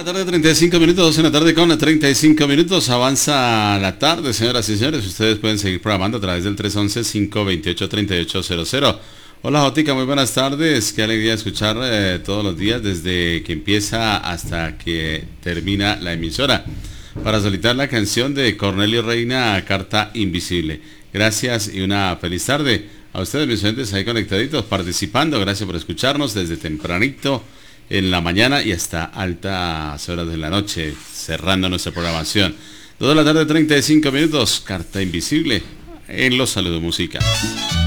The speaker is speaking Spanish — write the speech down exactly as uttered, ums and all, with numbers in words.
La tarde, treinta y cinco minutos, dos en la tarde con treinta y cinco minutos, avanza la tarde, señoras y señores. Ustedes pueden seguir programando a través del tres once, cinco veintiocho, treinta y ocho cero cero. Hola Jotica, muy buenas tardes, qué alegría escuchar eh, todos los días desde que empieza hasta que termina la emisora, para solicitar la canción de Cornelio Reina, Carta Invisible. Gracias y una feliz tarde a ustedes, mis oyentes ahí conectaditos, participando. Gracias por escucharnos desde tempranito en la mañana y hasta altas horas de la noche, cerrando nuestra programación. dos de la tarde, treinta y cinco minutos, Carta Invisible en Los Saludos Música.